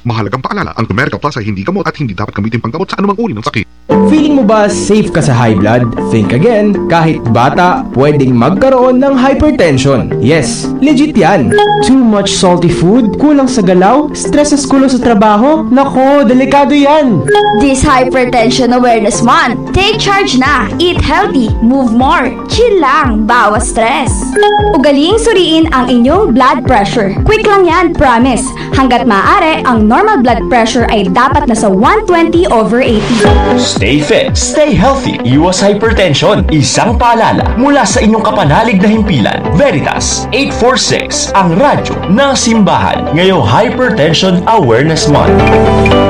Mahalagang paalala, ang Numerica Plus ay hindi gamot at hindi dapat gamitin panggamot sa anumang uri ng sakit. Feeling mo ba safe ka sa high blood? Think again. Kahit bata, pwedeng magkaroon ng hypertension. Yes, legit yan. Too much salty food, kulang sa galaw, stress sa school o sa trabaho. Nako, delikado yan. This Hypertension Awareness Month, take charge na. Eat healthy, move more, chill lang, bawas stress. Ugaling suriin ang inyong blood pressure. Quick lang yan, promise. Hanggat maaari, ang normal blood pressure ay dapat nasa 120/80. Stay fit, stay healthy, iwas hypertension. Isang paalala mula sa inyong kapanalig na himpilan. Veritas 846, ang radyo ng simbahan. Ngayong Hypertension Awareness Month.